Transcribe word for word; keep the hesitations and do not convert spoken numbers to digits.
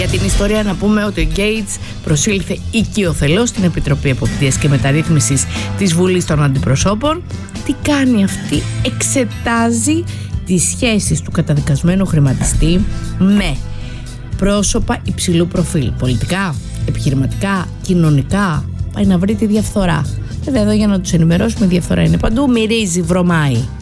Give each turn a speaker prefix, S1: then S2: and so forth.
S1: Για την ιστορία να πούμε ότι ο Γκέιτς προσήλθε οικειοθελώς στην Επιτροπή Εποπτείας και Μεταρρύθμισης της Βουλής των Αντιπροσώπων. Τι κάνει αυτή? Εξετάζει τις σχέσεις του καταδικασμένου χρηματιστή με πρόσωπα υψηλού προφίλ, πολιτικά, επιχειρηματικά, κοινωνικά. Πάει να βρει τη διαφθορά. Βέβαια εδώ για να τους ενημερώσουμε, η διαφθορά είναι παντού, μυρίζει, βρωμάει.